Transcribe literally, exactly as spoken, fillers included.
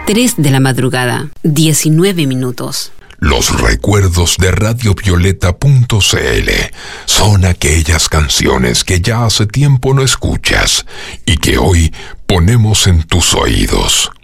tres de la madrugada, diecinueve minutos. Los recuerdos de radio violeta punto c l son aquellas canciones que ya hace tiempo no escuchas y que hoy ponemos en tus oídos.